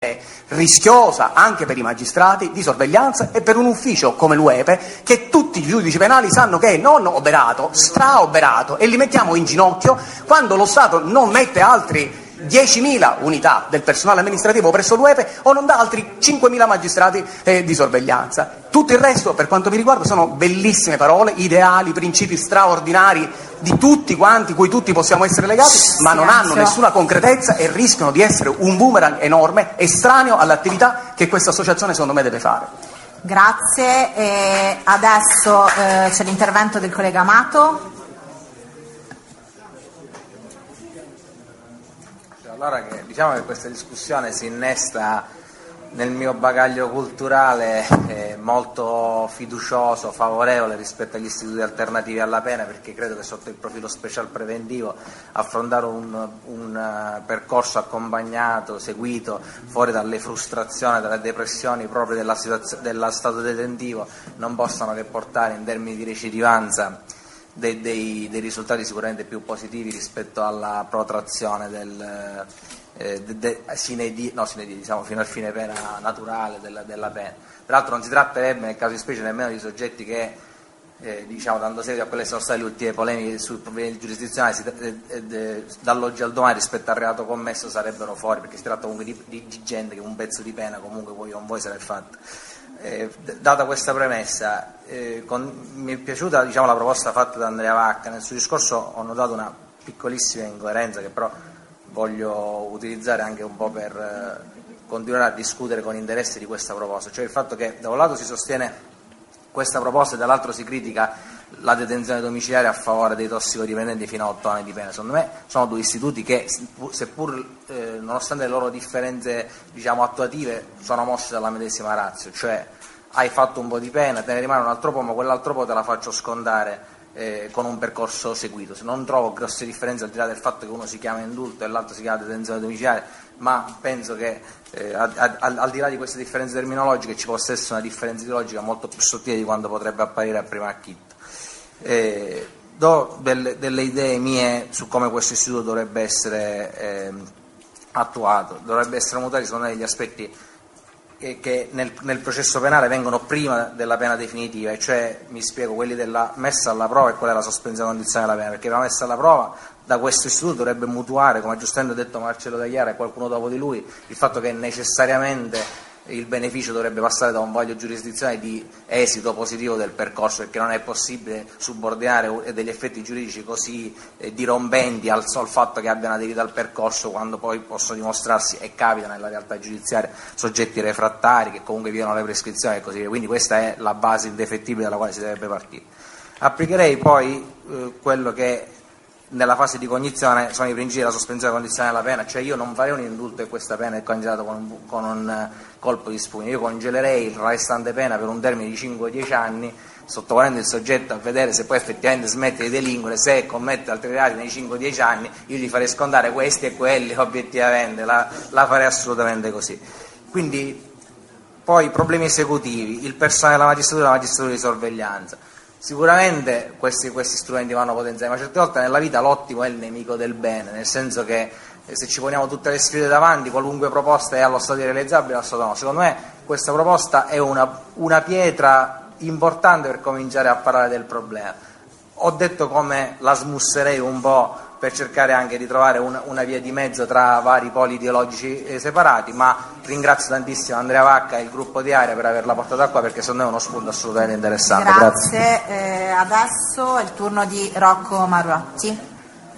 rischiosa anche per i magistrati di sorveglianza e per un ufficio come l'UEPE, che tutti i giudici penali sanno che è non oberato, straoberato, e li mettiamo in ginocchio quando lo Stato non mette altri 10.000 unità del personale amministrativo presso l'UEPE o non dà altri 5.000 magistrati di sorveglianza. Tutto il resto, per quanto mi riguarda, sono bellissime parole, ideali, principi straordinari di tutti quanti, cui tutti possiamo essere legati, ma non hanno nessuna concretezza e rischiano di essere un boomerang enorme, estraneo all'attività che questa associazione secondo me deve fare. Grazie. E adesso c'è l'intervento del collega Amato. Allora, diciamo che questa discussione si innesta nel mio bagaglio culturale molto fiducioso, favorevole rispetto agli istituti alternativi alla pena, perché credo che sotto il profilo special preventivo affrontare un percorso accompagnato, seguito, fuori dalle frustrazioni, dalle depressioni proprie dello stato detentivo, non possano che portare in termini di recidivanza dei risultati sicuramente più positivi rispetto alla protrazione diciamo fino al fine pena naturale della pena. Tra l'altro non si tratterebbe nel caso di specie nemmeno di soggetti che diciamo, dando seguito a quelle che sono state le ultime polemiche sui provvedimenti giurisdizionali, dall'oggi al domani rispetto al reato commesso sarebbero fuori, perché si tratta comunque di gente che un pezzo di pena comunque voi o non voi se l'è fatta. Data questa premessa, mi è piaciuta, diciamo, la proposta fatta da Andrea Vacca. Nel suo discorso ho notato una piccolissima incoerenza che però voglio utilizzare anche un po' per continuare a discutere con interesse di questa proposta, cioè il fatto che da un lato si sostiene questa proposta e dall'altro si critica la detenzione domiciliare a favore dei tossicodipendenti fino a 8 anni di pena. Secondo me sono due istituti che, seppur nonostante le loro differenze, diciamo, attuative, sono mossi dalla medesima ratio, cioè hai fatto un po' di pena, te ne rimane un altro po', ma quell'altro po' te la faccio scondare con un percorso seguito. Se non trovo grosse differenze, al di là del fatto che uno si chiama indulto e l'altro si chiama detenzione domiciliare, ma penso che al di là di queste differenze terminologiche ci possa essere una differenza ideologica molto più sottile di quanto potrebbe apparire a prima acchito. Do delle idee mie su come questo istituto dovrebbe essere attuato. Dovrebbe essere mutato, secondo me, degli aspetti che nel processo penale vengono prima della pena definitiva, e cioè, mi spiego, quelli della messa alla prova e quella della sospensione condizionale della pena, perché la messa alla prova da questo istituto dovrebbe mutuare, come giustamente ha detto Marcello Tagliara e qualcuno dopo di lui, il fatto che necessariamente il beneficio dovrebbe passare da un vaglio giurisdizionale di esito positivo del percorso, perché non è possibile subordinare degli effetti giuridici così dirompenti al sol fatto che abbiano aderito al percorso, quando poi possono dimostrarsi, e capita nella realtà giudiziaria, soggetti refrattari che comunque violano le prescrizioni e così via. Quindi questa è la base indefettibile dalla quale si dovrebbe partire. Applicherei poi quello che nella fase di cognizione sono i principi della sospensione condizionale della pena, cioè io non farei un indulto e questa pena è congedata con un colpo di spugna, io congelerei la restante pena per un termine di 5-10 anni, sottoponendo il soggetto a vedere se poi effettivamente smette di delinquere. Se commette altri reati nei 5-10 anni io gli farei scontare questi e quelli, obiettivamente la farei assolutamente così. Quindi poi problemi esecutivi, il personale della magistratura di sorveglianza. Sicuramente questi strumenti vanno potenziati, ma certe volte nella vita l'ottimo è il nemico del bene, nel senso che se ci poniamo tutte le sfide davanti, qualunque proposta è allo stato di realizzabile, allo stato no. Secondo me questa proposta è una pietra importante per cominciare a parlare del problema. Ho detto come la smusserei un po' per cercare anche di trovare una via di mezzo tra vari poli ideologici separati, ma ringrazio tantissimo Andrea Vacca e il gruppo di Area per averla portata qua, perché secondo me è uno spunto assolutamente interessante. Grazie. Adesso è il turno di Rocco Marotti.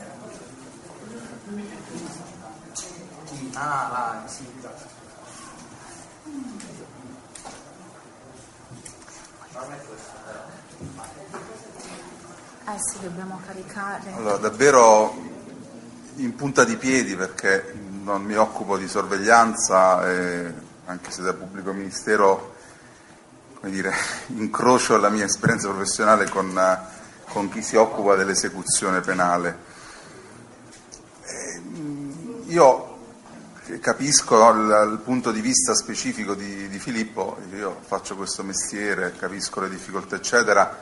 Sì, dobbiamo caricare. Allora, davvero in punta di piedi, perché non mi occupo di sorveglianza, anche se da pubblico ministero, come dire, incrocio la mia esperienza professionale con chi si occupa dell'esecuzione penale. Io capisco il punto di vista specifico di Filippo, io faccio questo mestiere, capisco le difficoltà eccetera.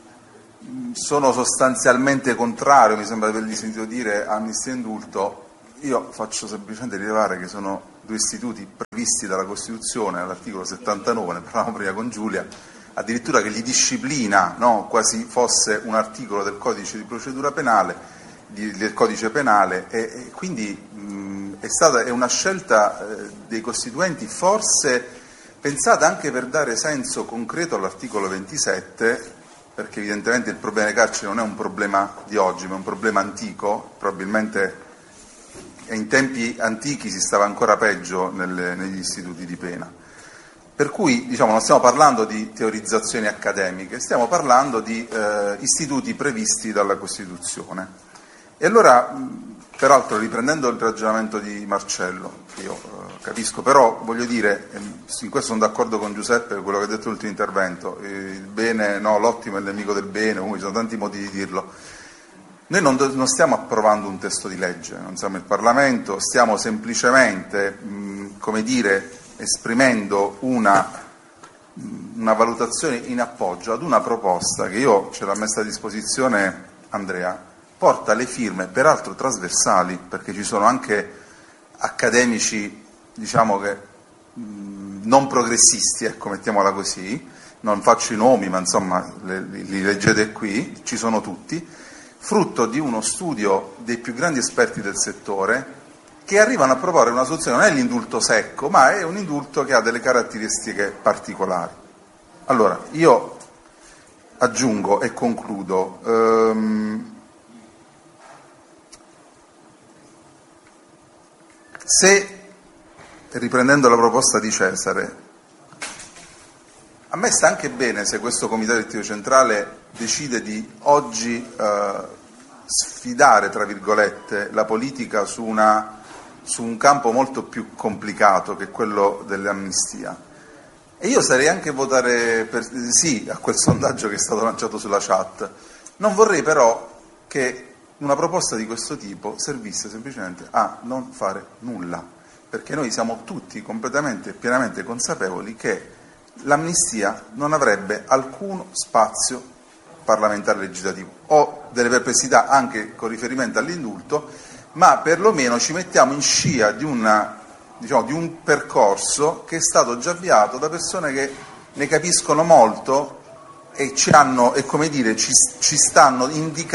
Sono sostanzialmente contrario, mi sembra di avergli sentito dire, a amnistia e indulto, io faccio semplicemente rilevare che sono due istituti previsti dalla Costituzione, all'articolo 79, ne parlavamo prima con Giulia, addirittura che li disciplina, no? Quasi fosse un articolo del codice di procedura penale, del codice penale, e quindi è una scelta dei costituenti forse pensata anche per dare senso concreto all'articolo 27, perché evidentemente il problema delle carceri non è un problema di oggi, ma è un problema antico, probabilmente in tempi antichi si stava ancora peggio negli istituti di pena. Per cui non stiamo parlando di teorizzazioni accademiche, stiamo parlando di istituti previsti dalla Costituzione. E allora, peraltro, riprendendo il ragionamento di Marcello, che io capisco, però voglio dire, in questo sono d'accordo con Giuseppe, quello che ha detto nell'ultimo intervento, il bene, no, l'ottimo è il nemico del bene, comunque ci sono tanti modi di dirlo. Noi non stiamo approvando un testo di legge, non siamo il Parlamento, stiamo semplicemente, esprimendo una valutazione in appoggio ad una proposta che io ce l'ha messa a disposizione Andrea, porta le firme, peraltro trasversali, perché ci sono anche accademici, che non progressisti, ecco, mettiamola così, non faccio i nomi, ma insomma li leggete qui, ci sono tutti, frutto di uno studio dei più grandi esperti del settore, che arrivano a proporre una soluzione, non è l'indulto secco, ma è un indulto che ha delle caratteristiche particolari. Allora, io aggiungo e concludo, se, riprendendo la proposta di Cesare, a me sta anche bene se questo Comitato Direttivo Centrale decide di oggi sfidare, tra virgolette, la politica su un campo molto più complicato che è quello dell'amnistia. E io sarei anche votare sì a quel sondaggio che è stato lanciato sulla chat. Non vorrei però che una proposta di questo tipo servisse semplicemente a non fare nulla, perché noi siamo tutti completamente e pienamente consapevoli che l'amnistia non avrebbe alcun spazio parlamentare legislativo. Ho delle perplessità anche con riferimento all'indulto, ma perlomeno ci mettiamo in scia di un percorso che è stato già avviato da persone che ne capiscono molto e ci stanno indicando